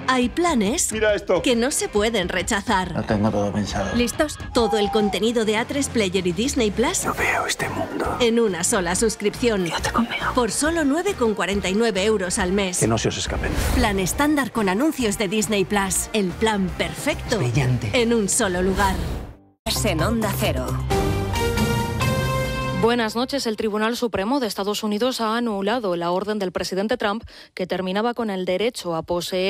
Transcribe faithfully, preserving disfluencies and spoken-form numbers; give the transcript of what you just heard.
Hay planes Mira esto. que no se pueden rechazar. Lo tengo todo pensado. ¿Listos? Todo el contenido de A tres Player y Disney Plus No veo este mundo. en una sola suscripción. Quédate conmigo. Por solo nueve con cuarenta y nueve euros al mes. Que no se os escapen. Plan estándar con anuncios de Disney Plus. El plan perfecto. Brillante. En un solo lugar. En Onda Cero. Buenas noches. El Tribunal Supremo de Estados Unidos ha anulado la orden del presidente Trump que terminaba con el derecho a poseer